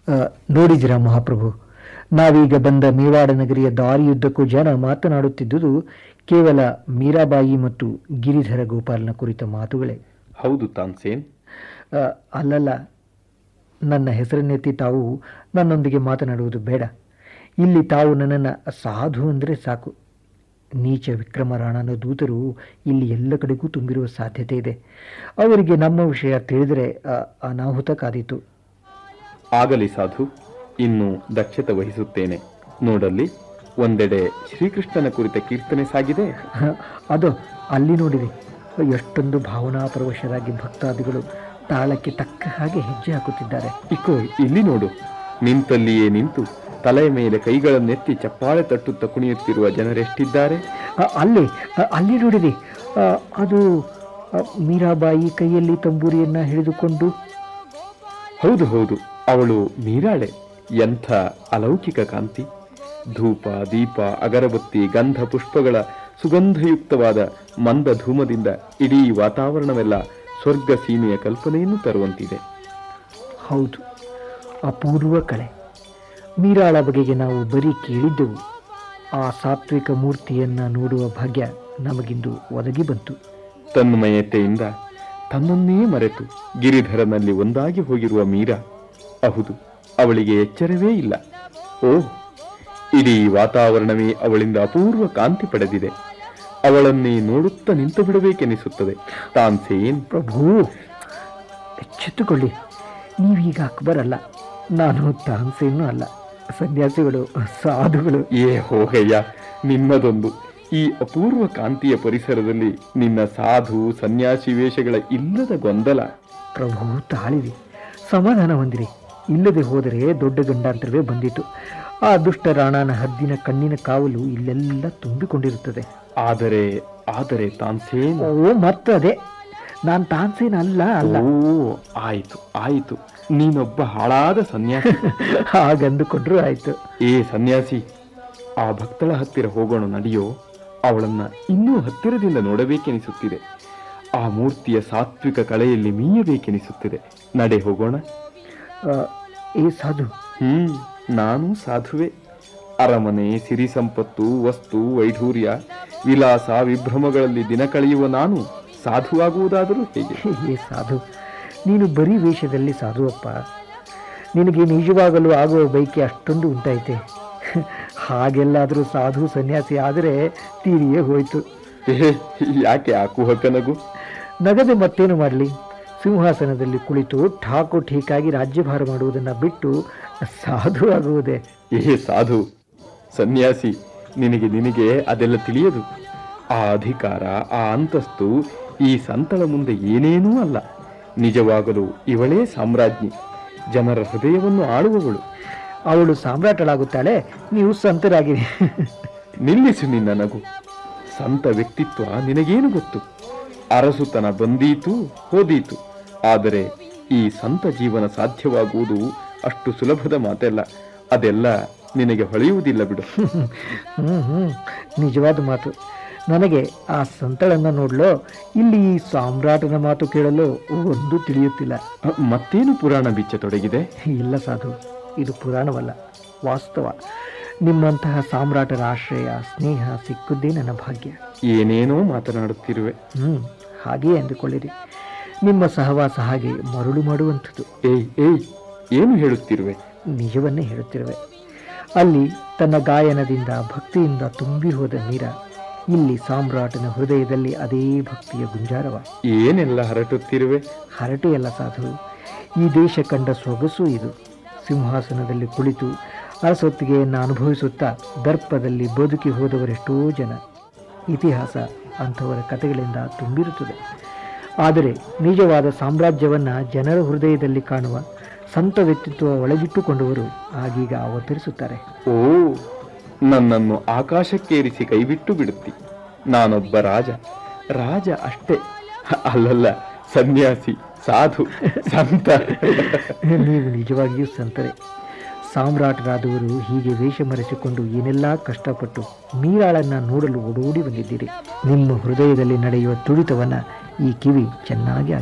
ಆ, ನೋಡಿದಿರಾ ಮಹಾಪ್ರಭು, ನಾವೀಗ ಬಂದ ಮೇವಾಡ ನಗರಿಯ ದಾರಿಯುದ್ದಕ್ಕೂ ಜನ ಮಾತನಾಡುತ್ತಿದ್ದುದು ಕೇವಲ ಮೀರಾಬಾಯಿ ಮತ್ತು ಗಿರಿಧರ ಗೋಪಾಲನ ಕುರಿತ ಮಾತುಗಳೇ. ಹೌದು ತಾನ್ಸೇನ್. ಅಲ್ಲಲ್ಲ, ನನ್ನ ಹೆಸರನ್ನೆತ್ತಿ ತಾವು ನನ್ನೊಂದಿಗೆ ಮಾತನಾಡುವುದು ಬೇಡ. ಇಲ್ಲಿ ತಾವು ನನ್ನನ್ನು ಸಾಧು ಅಂದರೆ ಸಾಕು. ನೀಚ ವಿಕ್ರಮರಾಣನ ದೂತರು ಇಲ್ಲಿ ಎಲ್ಲ ಕಡೆಗೂ ತುಂಬಿರುವ ಸಾಧ್ಯತೆ ಇದೆ. ಅವರಿಗೆ ನಮ್ಮ ವಿಷಯ ತಿಳಿದರೆ ಅನಾಹುತ ಕಾದೀತು. ಆಗಲಿ ಸಾಧು, ಇನ್ನು ದಕ್ಷತೆ ವಹಿಸುತ್ತೇನೆ. ನೋಡಲ್ಲಿ, ಒಂದೆಡೆ ಶ್ರೀಕೃಷ್ಣನ ಕುರಿತ ಕೀರ್ತನೆ ಸಾಗಿದೆ. ಅದು ಅಲ್ಲಿ ನೋಡಿರಿ, ಎಷ್ಟೊಂದು ಭಾವನಾಪರವಶರಾಗಿ ಭಕ್ತಾದಿಗಳು ತಾಳಕ್ಕೆ ತಕ್ಕ ಹಾಗೆ ಹೆಜ್ಜೆ ಹಾಕುತ್ತಿದ್ದಾರೆ. ಇಕೋ ಇಲ್ಲಿ ನೋಡು, ನಿಂತಲ್ಲಿಯೇ ನಿಂತು ತಲೆಯ ಮೇಲೆ ಕೈಗಳನ್ನೆತ್ತಿ ಚಪ್ಪಾಳೆ ತಟ್ಟುತ್ತಾ ಕುಣಿಯುತ್ತಿರುವ ಜನರೆಷ್ಟಿದ್ದಾರೆ. ಅಲ್ಲಿ ಅಲ್ಲಿ ನೋಡಿರಿ, ಅದು ಮೀರಾಬಾಯಿ ಕೈಯಲ್ಲಿ ತಂಬೂರಿಯನ್ನ ಹಿಡಿದುಕೊಂಡು. ಹೌದು ಹೌದು, ಅವಳು ಮೀರಾಳೆ. ಎಂಥ ಅಲೌಕಿಕ ಕಾಂತಿ! ಧೂಪ, ದೀಪ, ಅಗರಬತ್ತಿ, ಗಂಧ ಪುಷ್ಪಗಳ ಸುಗಂಧಯುಕ್ತವಾದ ಮಂದ ಧೂಮದಿಂದ ಇಡೀ ವಾತಾವರಣವೆಲ್ಲ ಸ್ವರ್ಗ ಸೀಮೆಯ ಕಲ್ಪನೆಯನ್ನು ತರುವಂತಿದೆ. ಹೌದು, ಅಪೂರ್ವ ಕಳೆ. ಮೀರಾಳ ಬಗೆಗೆ ನಾವು ಬರೀ ಕೇಳಿದ್ದೆವು. ಆ ಸಾತ್ವಿಕ ಮೂರ್ತಿಯನ್ನ ನೋಡುವ ಭಾಗ್ಯ ನಮಗಿಂದು ಒದಗಿ ಬಂತು. ತನ್ಮಯತೆಯಿಂದ ತನ್ನನ್ನೇ ಮರೆತು ಗಿರಿಧರನಲ್ಲಿ ಒಂದಾಗಿ ಹೋಗಿರುವ ಮೀರಾ, ಹೌದು, ಅವಳಿಗೆ ಎಚ್ಚರವೇ ಇಲ್ಲ. ಓಹ್, ಇಡೀ ವಾತಾವರಣವೇ ಅವಳಿಂದ ಅಪೂರ್ವ ಕಾಂತಿ ಪಡೆದಿದೆ. ಅವಳನ್ನೇ ನೋಡುತ್ತಾ ನಿಂತು ಬಿಡಬೇಕೆನಿಸುತ್ತದೆ. ತಾನ್ಸೇನ್. ಪ್ರಭು, ಎಚ್ಚೆತ್ತುಕೊಳ್ಳಿ, ನೀವೀಗ ಅಕ್ಬರ್ ಅಲ್ಲ, ನಾನು ತಾನ್ಸೇನು ಅಲ್ಲ. ಸನ್ಯಾಸಿಗಳು, ಸಾಧುಗಳು. ಹೋಗಯ್ಯ, ನಿನ್ನದೊಂದು ಈ ಅಪೂರ್ವ ಕಾಂತಿಯ ಪರಿಸರದಲ್ಲಿ ನಿನ್ನ ಸಾಧು ಸನ್ಯಾಸಿ ವೇಷಗಳ ಇಲ್ಲದ ಗೊಂದಲ. ಪ್ರಭು ತಾಳಿರಿ, ಸಮಾಧಾನ ಹೊಂದಿರಿ. ಇಲ್ಲದೆ ಹೋದರೆ ದೊಡ್ಡ ಗಂಡಾಂತರವೇ ಬಂದಿತು. ಆ ದುಷ್ಟ ರಾಣನ ಹದ್ದಿನ ಕಣ್ಣಿನ ಕಾವಲು ಇಲ್ಲೆಲ್ಲ ತುಂಬಿಕೊಂಡಿರುತ್ತದೆ. ಆದರೆ ಆದರೆ ತಾನ್ಸೇನ್. ಓ, ಮತ್ತದೇ, ನಾನು ತಾನ್ಸೇನ್ ಅಲ್ಲ ಅಲ್ಲ. ಓ, ಆಯಿತು ಆಯಿತು, ನೀನೊಬ್ಬ ಹಾಳಾದ ಸನ್ಯಾಸಿ. ಹಾಗಂದುಕೊಂಡ್ರೂ ಆಯ್ತು. ಸನ್ಯಾಸಿ, ಆ ಭಕ್ತಳ ಹತ್ತಿರ ಹೋಗೋಣ ನಡೆಯೋ. ಅವಳನ್ನ ಇನ್ನೂ ಹತ್ತಿರದಿಂದ ನೋಡಬೇಕೆನಿಸುತ್ತಿದೆ. ಆ ಮೂರ್ತಿಯ ಸಾತ್ವಿಕ ಕಳೆಯಲ್ಲಿ ಮೀಯಬೇಕೆನಿಸುತ್ತಿದೆ. ನಡೆ ಹೋಗೋಣ. ಸಾಧು. ನಾನು ಸಾಧುವೆ. ಅರಮನೆ, ಸಿರಿ ಸಂಪತ್ತು, ವಸ್ತು ವೈಢೂರ್ಯ, ವಿಲಾಸ ವಿಭ್ರಮಗಳಲ್ಲಿ ದಿನ ಕಳೆಯುವ ನಾನು ಸಾಧುವಾಗುವುದಾದರೂ ಹೇಗೆ? ಸಾಧು, ನೀನು ಬರೀ ವೇಷದಲ್ಲಿ ಸಾಧುವಪ್ಪ. ನಿನಗೆ ನಿಜವಾಗಲೂ ಆಗುವ ಬೈಕೆ ಅಷ್ಟೊಂದು ಉಂಟಾಯಿತೆ. ಹಾಗೆಲ್ಲಾದರೂ ಸಾಧು ಸನ್ಯಾಸಿ ಆದರೆ ತೀರಿಯೇ ಹೋಯ್ತು. ಯಾಕೆ ಆ ಕುಹಕ ನಗು? ನಗದೆ ಮತ್ತೇನು ಮಾಡಲಿ? ಸಿಂಹಾಸನದಲ್ಲಿ ಕುಳಿತು ಠಾಕು ಠೀಕಾಗಿ ರಾಜ್ಯಭಾರ ಮಾಡುವುದನ್ನು ಬಿಟ್ಟು ಸಾಧು ಆಗುವುದೇ? ಸಾಧು ಸನ್ಯಾಸಿ, ನಿನಗೆ ಅದೆಲ್ಲ ತಿಳಿಯದು. ಆ ಅಧಿಕಾರ, ಆ ಅಂತಸ್ತು ಈ ಸಂತಳ ಮುಂದೆ ಏನೇನೂ ಅಲ್ಲ. ನಿಜವಾಗಲೂ ಇವಳೇ ಸಾಮ್ರಾಜ್ಞಿ, ಜನರ ಹೃದಯವನ್ನು ಆಳುವವಳು. ಅವಳು ಸಾಮ್ರಾಟಳಾಗುತ್ತಾಳೆ, ನೀವು ಸಂತರಾಗಿರಿ. ನಿಲ್ಲಿಸು ನಿನ್ನ ನಗು. ಸಂತ ವ್ಯಕ್ತಿತ್ವ ನಿನಗೇನು ಗೊತ್ತು? ಅರಸುತನ ಬಂದೀತು ಹೋದೀತು. ಆದರೆ ಈ ಸಂತ ಜೀವನ ಸಾಧ್ಯವಾಗುವುದು ಅಷ್ಟು ಸುಲಭದ ಮಾತೆಲ್ಲ. ಅದೆಲ್ಲ ನಿನಗೆ ಹೊಳೆಯುವುದಿಲ್ಲ ಬಿಡು. ನಿಜವಾದ ಮಾತು. ನನಗೆ ಆ ಸಂತಳನ್ನು ನೋಡಲೋ, ಇಲ್ಲಿ ಈ ಸಾಮ್ರಾಟನ ಮಾತು ಕೇಳಲು ಒಂದು ತಿಳಿಯುತ್ತಿಲ್ಲ. ಮತ್ತೇನು ಪುರಾಣ ಬಿಚ್ಚತೊಡಗಿದೆ? ಇಲ್ಲ ಸಾಧು, ಇದು ಪುರಾಣವಲ್ಲ, ವಾಸ್ತವ. ನಿಮ್ಮಂತಹ ಸಾಮ್ರಾಟರ ಆಶ್ರಯ ಸ್ನೇಹ ಸಿಕ್ಕುದೇ ನನ್ನ ಭಾಗ್ಯ. ಏನೇನೋ ಮಾತನಾಡುತ್ತಿರುವೆ. ಹಾಗೆಯೇ ಅಂದುಕೊಳ್ಳಿರಿ. ನಿಮ್ಮ ಸಹವಾಸ ಹಾಗೆ ಮರುಳು ಮಾಡುವಂಥದ್ದು. ಏನು ಹೇಳುತ್ತಿರುವೆ? ನಿಜವನ್ನೇ ಹೇಳುತ್ತಿರುವೆ. ಅಲ್ಲಿ ತನ್ನ ಗಾಯನದಿಂದ ಭಕ್ತಿಯಿಂದ ತುಂಬಿ ಹೋದ ಮೀರಾ, ಇಲ್ಲಿ ಸಾಮ್ರಾಟನ ಹೃದಯದಲ್ಲಿ ಅದೇ ಭಕ್ತಿಯ ಗುಂಜಾರವ. ಏನೆಲ್ಲ ಹರಟುತ್ತಿರುವೆ? ಹರಟು ಎಲ್ಲ ಸಾಧು, ಈ ದೇಶ ಕಂಡ ಸೊಗಸು ಇದು. ಸಿಂಹಾಸನದಲ್ಲಿ ಕುಳಿತು ಅರಸೊತ್ತಿಗೆಯನ್ನು ಅನುಭವಿಸುತ್ತಾ ದರ್ಪದಲ್ಲಿ ಬದುಕಿ ಹೋದವರೆಷ್ಟೋ ಜನ. ಇತಿಹಾಸ ಅಂಥವರ ಕಥೆಗಳಿಂದ ತುಂಬಿರುತ್ತದೆ. ಆದರೆ ನಿಜವಾದ ಸಾಮ್ರಾಜ್ಯವನ್ನು ಜನರ ಹೃದಯದಲ್ಲಿ ಕಾಣುವ ಸಂತ ವ್ಯಕ್ತಿತ್ವ ಒಳಗಿಟ್ಟುಕೊಂಡವರು ಆಗೀಗ ಅವತರಿಸುತ್ತಾರೆ. ಓ, ನನ್ನನ್ನು ಆಕಾಶಕ್ಕೇರಿಸಿ ಕೈಬಿಟ್ಟು ಬಿಡುತ್ತಿ. ನಾನೊಬ್ಬ ರಾಜ ಅಷ್ಟೇ, ಅಲ್ಲಲ್ಲ ಸನ್ಯಾಸಿ, ಸಾಧು, ಸಂತ. ನೀವು ನಿಜವಾಗಿಯೂ ಸಂತರೇ. ಸಾಮ್ರಾಟರಾದವರು ಹೀಗೆ ವೇಷ ಮರೆಸಿಕೊಂಡು ಏನೆಲ್ಲ ಕಷ್ಟಪಟ್ಟು ಮೀರಾಳನ್ನು ನೋಡಲು ಓಡೋಡಿ ಬಂದಿದ್ದೀರಿ. ನಿಮ್ಮ ಹೃದಯದಲ್ಲಿ ನಡೆಯುವ ತುಳಿತವನ್ನು ಈ ಕಿವಿ ಚೆನ್ನಾಗಿ